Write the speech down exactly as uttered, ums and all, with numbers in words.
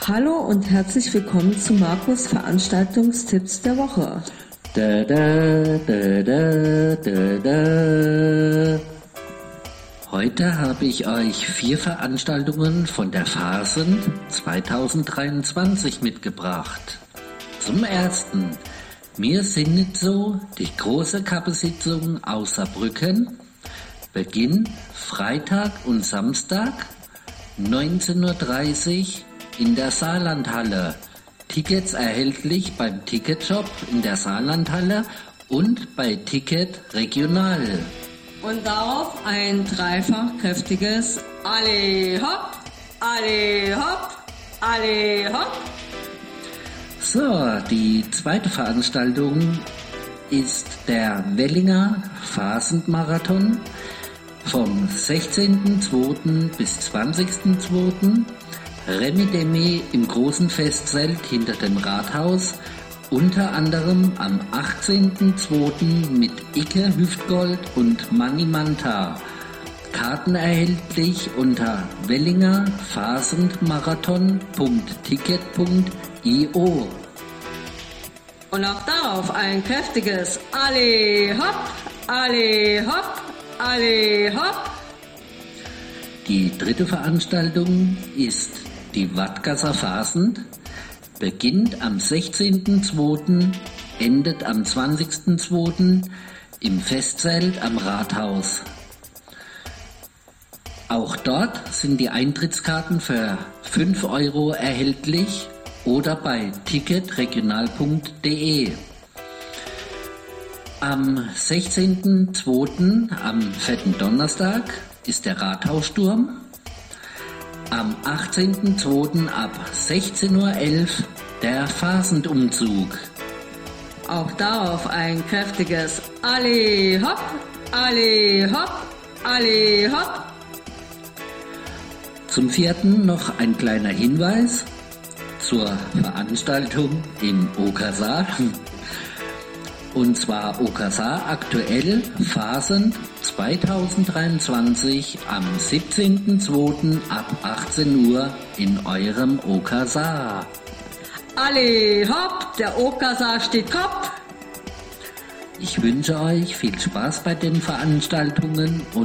Hallo und herzlich willkommen zu Markus Veranstaltungstipps der Woche. Da, da, da, da, da, da. Heute habe ich euch vier Veranstaltungen von der Phasen zwanzig dreiundzwanzig mitgebracht. Zum ersten, wir sind nicht so, die große Kappensitzung aus Saarbrücken, Beginn Freitag und Samstag, neunzehn Uhr dreißig in der Saarlandhalle. Tickets erhältlich beim Ticketshop in der Saarlandhalle und bei Ticket Regional. Und darauf ein dreifach kräftiges Alle hopp, alle hopp, alle hopp. So, die zweite Veranstaltung ist der Wellinger Phasenmarathon vom sechzehnten zweiten bis zwanzigsten zweiten Remi Demi im großen Festzelt hinter dem Rathaus, unter anderem am achtzehnten zweiten mit Icke Hüftgold und Manni Manta. Karten erhältlich unter wellinger phasenmarathon punkt ticket punkt io. Und auch darauf ein kräftiges Alle hopp, alle hopp, alle hopp. Die dritte Veranstaltung ist die Wattgasser Phasen, beginnt am sechzehnten zweiten, endet am zwanzigsten zweiten im Festzelt am Rathaus. Auch dort sind die Eintrittskarten für fünf Euro erhältlich oder bei ticket regional punkt de. Am sechzehnten zweiten am fetten Donnerstag ist der Rathaussturm. Am achtzehnten zweiten ab sechzehn Uhr elf der Phasenumzug. Auch darauf ein kräftiges Alle hopp, alle hopp, alle hopp. Zum vierten noch ein kleiner Hinweis zur Veranstaltung im Okasar. Und zwar Okasar aktuell Phasen zwanzig dreiundzwanzig am siebzehnten zweiten ab achtzehn Uhr in eurem Okasar. Alle hopp, der Okasar steht Kopf. Ich wünsche euch viel Spaß bei den Veranstaltungen und